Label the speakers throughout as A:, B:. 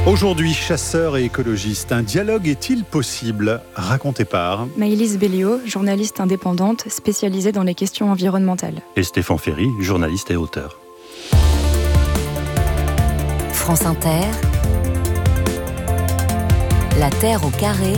A: Aujourd'hui, chasseurs et écologistes, un dialogue est-il possible ? Raconté par
B: Maëlys Belliot, journaliste indépendante spécialisée dans les questions environnementales.
C: Et Stéphane Ferry, journaliste et auteur.
D: France Inter, La Terre au carré,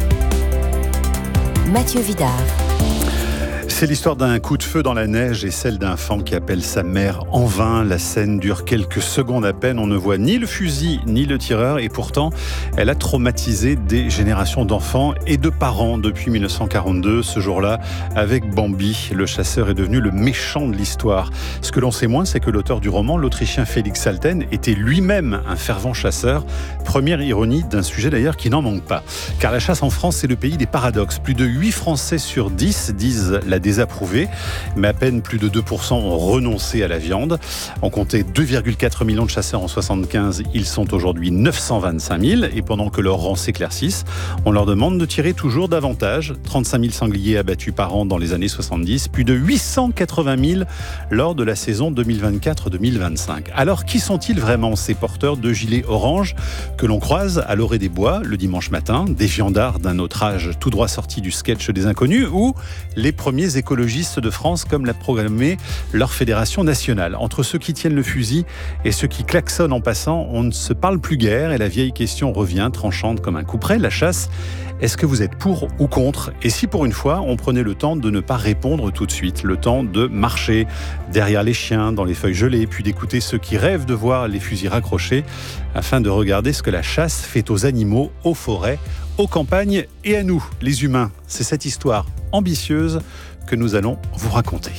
D: Mathieu Vidard.
A: C'est l'histoire d'un coup de feu dans la neige et celle d'un enfant qui appelle sa mère en vain. La scène dure quelques secondes à peine. On ne voit ni le fusil ni le tireur et pourtant, elle a traumatisé des générations d'enfants et de parents depuis 1942. Ce jour-là, avec Bambi, le chasseur est devenu le méchant de l'histoire. Ce que l'on sait moins, c'est que l'auteur du roman, l'Autrichien Félix Salten, était lui-même un fervent chasseur. Première ironie d'un sujet d'ailleurs qui n'en manque pas. Car la chasse en France, c'est le pays des paradoxes. Plus de 8 Français sur 10 disent la désapprouvé, mais à peine plus de 2% ont renoncé à la viande. On comptait 2,4 millions de chasseurs en 75, ils sont aujourd'hui 925 000 et pendant que leurs rangs s'éclaircissent, on leur demande de tirer toujours davantage. 35 000 sangliers abattus par an dans les années 70, plus de 880 000 lors de la saison 2024-2025. Alors qui sont-ils vraiment ces porteurs de gilets orange que l'on croise à l'orée des bois le dimanche matin, des viandards d'un autre âge tout droit sortis du sketch des Inconnus ou les premiers écologistes de France comme l'a programmé leur fédération nationale. Entre ceux qui tiennent le fusil et ceux qui klaxonnent en passant, on ne se parle plus guère et la vieille question revient, tranchante comme un couperet, la chasse. Est-ce que vous êtes pour ou contre ? Et si pour une fois, on prenait le temps de ne pas répondre tout de suite, le temps de marcher derrière les chiens, dans les feuilles gelées, puis d'écouter ceux qui rêvent de voir les fusils raccrochés, afin de regarder ce que la chasse fait aux animaux, aux forêts, aux campagnes et à nous, les humains. C'est cette histoire ambitieuse que nous allons vous raconter.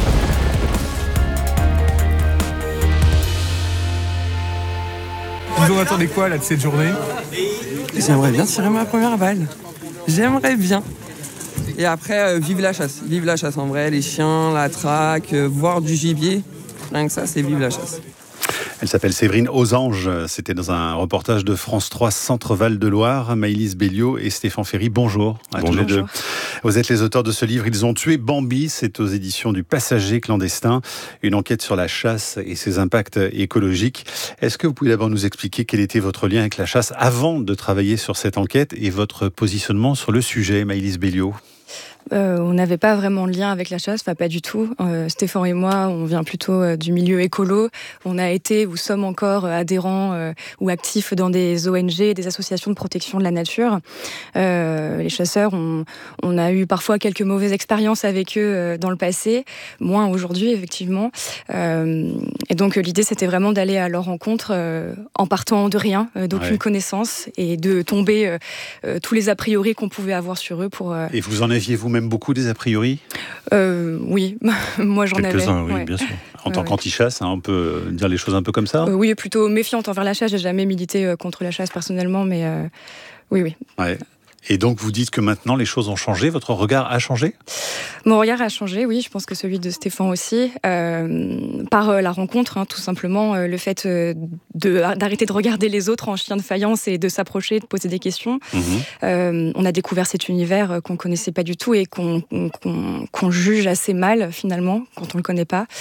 E: Vous en attendez quoi là de cette journée ?
F: J'aimerais bien tirer ma première balle. J'aimerais bien. Et après, vive la chasse. Vive la chasse en vrai, les chiens, la traque, voir du gibier. Rien que ça, c'est vive la chasse.
A: Elle s'appelle Séverine Osange. C'était dans un reportage de France 3 Centre-Val de Loire. Maëlys Belliot et Stéphane Ferry, bonjour à tous les deux. Vous êtes les auteurs de ce livre. Ils ont tué Bambi. C'est aux éditions du Passager clandestin. Une enquête sur la chasse et ses impacts écologiques. Est-ce que vous pouvez d'abord nous expliquer quel était votre lien avec la chasse avant de travailler sur cette enquête et votre positionnement sur le sujet, Maëlys Belliot ?
B: On n'avait pas vraiment de lien avec la chasse, pas du tout. Stéphane et moi, on vient plutôt du milieu écolo. On a été ou sommes encore adhérents ou actifs dans des ONG, des associations de protection de la nature. Les chasseurs, on a eu parfois quelques mauvaises expériences avec eux dans le passé, moins aujourd'hui effectivement. Et donc l'idée, c'était vraiment d'aller à leur rencontre en partant de rien, d'aucune connaissance, et de tomber tous les a priori qu'on pouvait avoir sur eux pour...
A: Et vous en aviez vous-même beaucoup des a priori ?
B: Oui, moi j'en avais.
C: Quelques-uns, oui, bien sûr.
A: En tant qu'anti-chasse, on peut dire les choses un peu comme ça ?
B: Oui, plutôt méfiante envers la chasse. J'ai jamais milité contre la chasse personnellement, mais oui.
A: Ouais. Et donc vous dites que maintenant les choses ont changé, votre regard a changé ?
B: Mon regard a changé, oui, je pense que celui de Stéphane aussi, par la rencontre, tout simplement, le fait d'arrêter de regarder les autres en chien de faïence et de s'approcher, de poser des questions. On a découvert cet univers qu'on connaissait pas du tout et qu'on juge assez mal finalement quand on le connaît pas.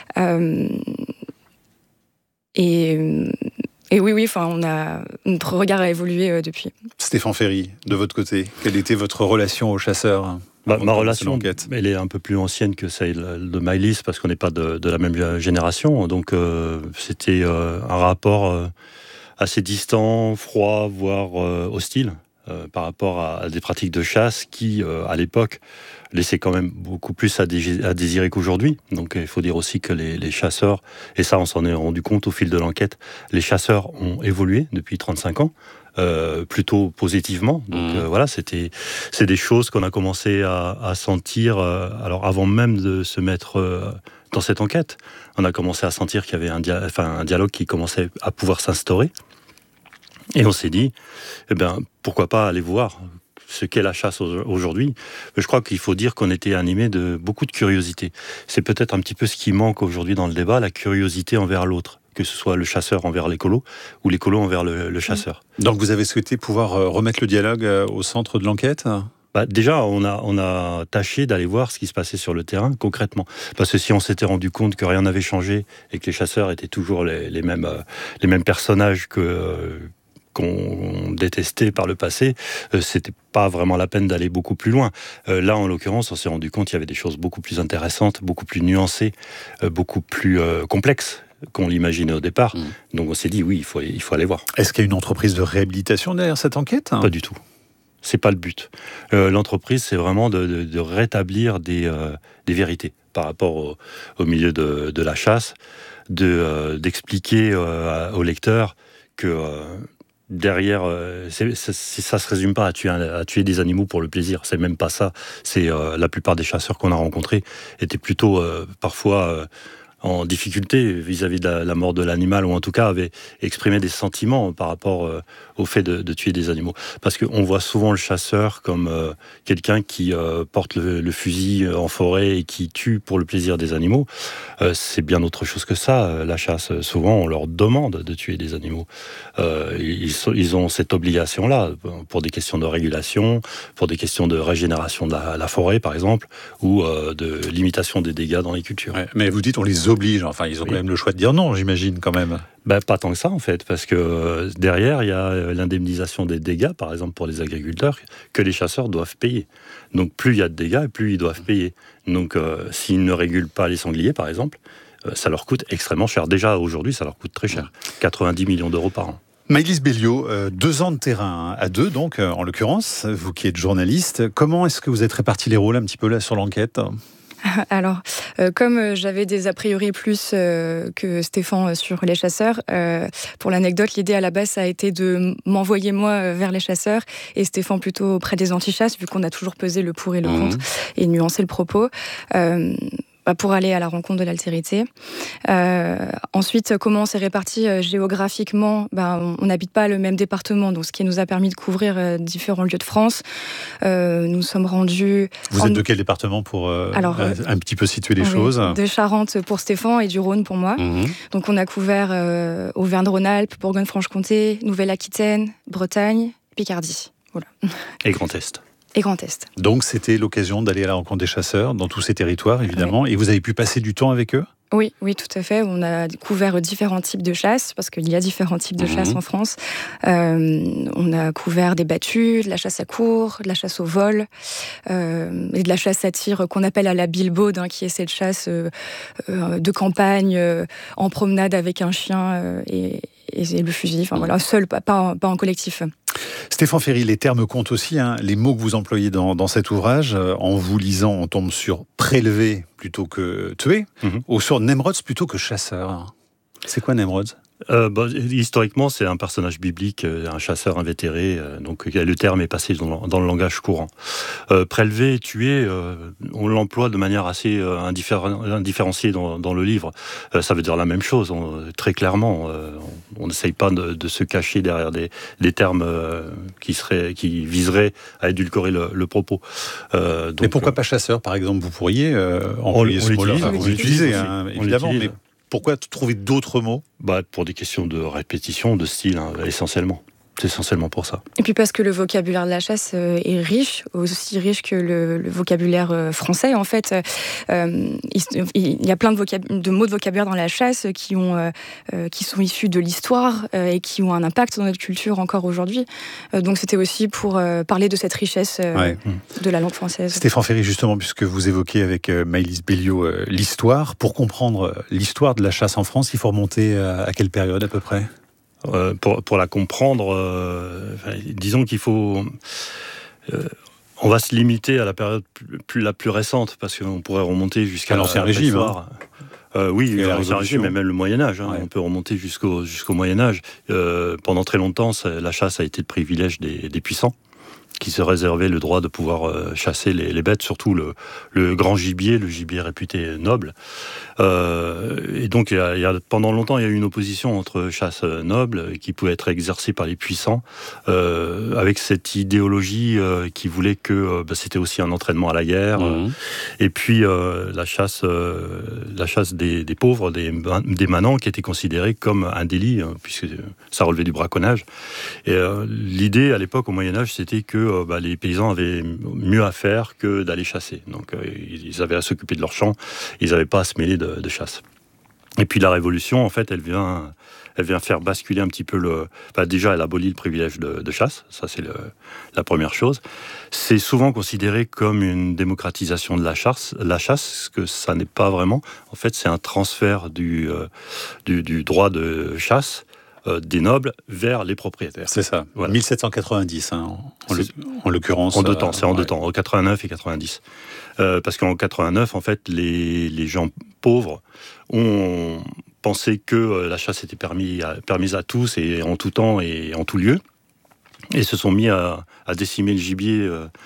B: Et oui, notre regard a évolué depuis.
A: Stéphane Ferry, de votre côté, quelle était votre relation aux chasseurs ?
C: Ma relation, elle est un peu plus ancienne que celle de Maëlys, parce qu'on n'est pas de la même génération. Donc c'était un rapport assez distant, froid, voire hostile, par rapport à des pratiques de chasse qui, à l'époque, laissaient quand même beaucoup plus à désirer qu'aujourd'hui. Donc il faut dire aussi que les chasseurs, et ça on s'en est rendu compte au fil de l'enquête, les chasseurs ont évolué depuis 35 ans, plutôt positivement. Donc voilà, c'est des choses qu'on a commencé à sentir, alors avant même de se mettre dans cette enquête. On a commencé à sentir qu'il y avait un dialogue qui commençait à pouvoir s'instaurer. Et on s'est dit, pourquoi pas aller voir ce qu'est la chasse aujourd'hui. Je crois qu'il faut dire qu'on était animé de beaucoup de curiosité. C'est peut-être un petit peu ce qui manque aujourd'hui dans le débat, la curiosité envers l'autre, que ce soit le chasseur envers l'écolo ou l'écolo envers le chasseur.
A: Donc vous avez souhaité pouvoir remettre le dialogue au centre de l'enquête ?
C: Déjà, on a tâché d'aller voir ce qui se passait sur le terrain concrètement. Parce que si on s'était rendu compte que rien n'avait changé et que les chasseurs étaient toujours les mêmes personnages qu'on détestait par le passé, c'était pas vraiment la peine d'aller beaucoup plus loin. Là, en l'occurrence, on s'est rendu compte qu'il y avait des choses beaucoup plus intéressantes, beaucoup plus nuancées, beaucoup plus complexes qu'on l'imaginait au départ. Donc on s'est dit, oui, il faut aller voir.
A: Est-ce qu'il y a une entreprise de réhabilitation derrière cette enquête ?
C: Pas du tout. C'est pas le but. L'entreprise, c'est vraiment de rétablir des vérités par rapport au milieu de la chasse, d'expliquer au lecteur que derrière, ça se résume pas à tuer des animaux pour le plaisir. C'est même pas ça. C'est la plupart des chasseurs qu'on a rencontrés étaient plutôt parfois en difficulté vis-à-vis de la mort de l'animal, ou en tout cas avaient exprimé des sentiments par rapport au fait de tuer des animaux. Parce qu'on voit souvent le chasseur comme quelqu'un qui porte le fusil en forêt et qui tue pour le plaisir des animaux. C'est bien autre chose que ça, la chasse. Souvent, on leur demande de tuer des animaux. Ils ont cette obligation-là, pour des questions de régulation, pour des questions de régénération de la forêt, par exemple, ou de limitation des dégâts dans les cultures.
A: Ouais, mais vous dites, on les oblige. Enfin, ils ont quand même le choix de dire non, j'imagine, quand même.
C: Pas tant que ça, en fait, parce que derrière, il y a l'indemnisation des dégâts, par exemple, pour les agriculteurs, que les chasseurs doivent payer. Donc, plus il y a de dégâts, plus ils doivent payer. Donc, s'ils ne régulent pas les sangliers, par exemple, ça leur coûte extrêmement cher. Déjà, aujourd'hui, ça leur coûte très cher. 90 millions d'euros par an.
A: Maëlys Belliot, 2 ans de terrain, à 2 donc, en l'occurrence, vous qui êtes journaliste. Comment est-ce que vous êtes répartis les rôles un petit peu là sur l'enquête ?
B: Alors, comme j'avais des a priori plus que Stéphane sur les chasseurs, pour l'anecdote, l'idée à la base, ça a été de m'envoyer moi vers les chasseurs et Stéphane plutôt auprès des antichasses, vu qu'on a toujours pesé le pour et le contre et nuancé le propos. Pour aller à la rencontre de l'altérité. Ensuite, comment on s'est répartis géographiquement ? On n'habite pas le même département, donc ce qui nous a permis de couvrir différents lieux de France. Nous sommes rendus...
A: Vous êtes de quel département pour un petit peu situer les choses ?
B: De Charente pour Stéphane et du Rhône pour moi. Donc on a couvert Auvergne-Rhône-Alpes, Bourgogne-Franche-Comté, Nouvelle-Aquitaine, Bretagne, Picardie. Voilà.
C: Et Grand Est.
B: Et Grand Est.
A: Donc c'était l'occasion d'aller à la rencontre des chasseurs dans tous ces territoires, évidemment. Oui. Et vous avez pu passer du temps avec eux ?
B: Oui, tout à fait. On a couvert différents types de chasse, parce qu'il y a différents types de chasse en France. On a couvert des battues, de la chasse à courre, de la chasse au vol, et de la chasse à tir qu'on appelle à la bilbaude, qui est cette chasse de campagne, en promenade avec un chien et le fusil. Enfin voilà, seul, pas en collectif.
A: Stéphane Ferry, les termes comptent aussi, les mots que vous employez dans cet ouvrage. En vous lisant, on tombe sur prélever plutôt que tuer, ou sur Nemrod plutôt que chasseur. C'est quoi Nemrod ?
C: Historiquement, c'est un personnage biblique, un chasseur invétéré, donc le terme est passé dans le langage courant. Prélever, tuer, on l'emploie de manière assez indifférenciée dans le livre. Ça veut dire la même chose, très clairement. On n'essaye pas de se cacher derrière des termes qui viseraient à édulcorer le propos.
A: Mais pourquoi pas chasseur, par exemple ? Vous pourriez employer ce mot-là. Vous l'utilisez, évidemment, mais pourquoi trouver d'autres mots ?
C: Pour des questions de répétition, de style, essentiellement. C'est essentiellement pour ça.
B: Et puis parce que le vocabulaire de la chasse est riche, aussi riche que le vocabulaire français. En fait, il y a plein de mots de vocabulaire dans la chasse qui sont issus de l'histoire et qui ont un impact dans notre culture encore aujourd'hui. Donc c'était aussi pour parler de cette richesse de la langue française.
A: Stéphane Ferry, justement, puisque vous évoquez avec Maëlys Belliot l'histoire, pour comprendre l'histoire de la chasse en France, il faut remonter à quelle période à peu près ?
C: Pour la comprendre, disons qu'il faut... on va se limiter à la période la plus récente, parce qu'on pourrait remonter jusqu'à
A: l'Ancien Régime.
C: Oui, l'Ancien Régime, mais même le Moyen-Âge. On peut remonter jusqu'au Moyen-Âge. Pendant très longtemps, la chasse a été le privilège des puissants, qui se réservaient le droit de pouvoir chasser les bêtes, surtout le grand gibier, le gibier réputé noble. Et donc, pendant longtemps, il y a eu une opposition entre chasse noble, qui pouvait être exercée par les puissants, avec cette idéologie qui voulait que c'était aussi un entraînement à la guerre. Et puis, la chasse des pauvres, des manants, qui était considérée comme un délit, puisque ça relevait du braconnage. Et l'idée, à l'époque, au Moyen-Âge, c'était que les paysans avaient mieux à faire que d'aller chasser. Donc ils avaient à s'occuper de leurs champs, ils n'avaient pas à se mêler de chasse. Et puis la Révolution, en fait, elle vient elle vient faire basculer un petit peu déjà, elle abolit le privilège de chasse. Ça, c'est la première chose. C'est souvent considéré comme une démocratisation de la chasse, ce que ça n'est pas vraiment. En fait, c'est un transfert du droit de chasse des nobles vers les propriétaires.
A: C'est ça, voilà. 1790, en l'occurrence.
C: En deux temps, c'est en deux temps, en 89 et 90. Parce qu'en 89, en fait, les gens pauvres ont pensé que la chasse était permise à tous et en tout temps et en tout lieu, et se sont mis à décimer le gibier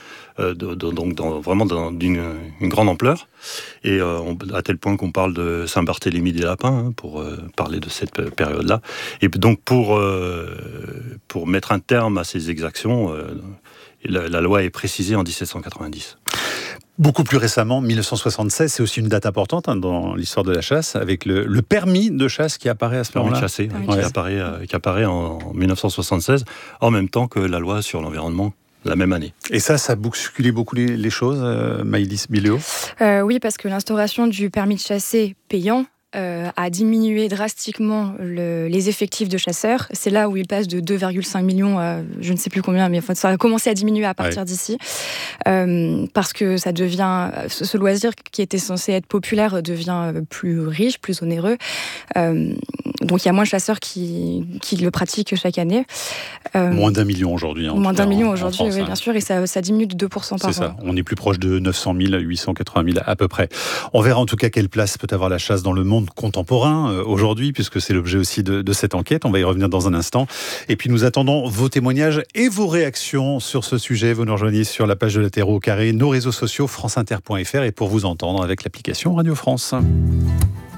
C: d'une grande ampleur, et à tel point qu'on parle de Saint-Barthélemy des lapins, pour parler de cette période-là. Et donc pour mettre un terme à ces exactions, la loi est précisée en 1790.
A: Beaucoup plus récemment, 1976, c'est aussi une date importante dans l'histoire de la chasse, avec le permis de chasse qui apparaît à ce moment-là.
C: Le permis de chasser, qui apparaît en 1976, en même temps que la loi sur l'environnement, la même année.
A: Et ça a bousculé beaucoup les choses, Maëlys Biléo ?
B: Oui, parce que l'instauration du permis de chasser payant a diminué drastiquement les effectifs de chasseurs. C'est là où il passe de 2,5 millions à je ne sais plus combien, mais ça a commencé à diminuer à partir d'ici. Parce que ça devient, ce loisir qui était censé être populaire devient plus riche, plus onéreux. Donc il y a moins de chasseurs qui le pratiquent chaque année.
A: Moins d'1 million aujourd'hui.
B: Moins d'1 million aujourd'hui, oui, bien sûr, et ça diminue de 2% par an.
A: C'est ça, on est plus proche de 900 000, 880 000 à peu près. On verra en tout cas quelle place peut avoir la chasse dans le monde contemporain aujourd'hui, puisque c'est l'objet aussi de cette enquête. On va y revenir dans un instant. Et puis nous attendons vos témoignages et vos réactions sur ce sujet. Vous nous rejoignez sur la page de La Terre au carré, nos réseaux sociaux, franceinter.fr, et pour vous entendre avec l'application Radio France.